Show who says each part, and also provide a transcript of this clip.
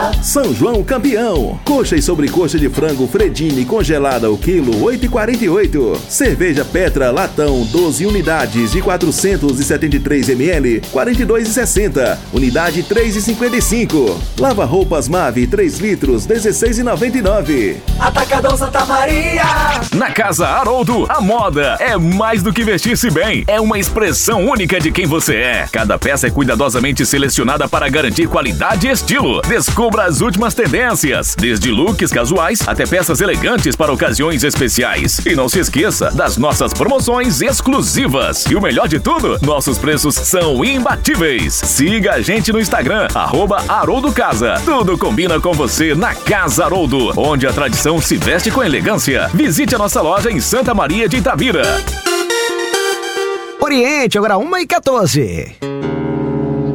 Speaker 1: São João campeão. Coxa e sobrecoxa de frango Fredini congelada o quilo 8,48. Cerveja Petra latão 12 unidades de 473 ml 42,60. Unidade 3,55. Lava roupas Mave 3 litros 16,99.
Speaker 2: Atacadão Santa Maria.
Speaker 3: Na Casa Haroldo, a moda é mais do que vestir-se bem. É uma expressão única de quem você é. Cada peça é cuidadosamente selecionada para garantir qualidade e estilo. Descubra as últimas tendências, desde looks casuais até peças elegantes para ocasiões especiais. E não se esqueça das nossas promoções exclusivas. E o melhor de tudo, nossos preços são imbatíveis. Siga a gente no Instagram, @HaroldоCasa. Tudo combina com você na Casa Haroldo, onde a tradição se veste com elegância. Visite a nossa loja em Santa Maria de Itabira.
Speaker 4: Oriente, agora 1h14.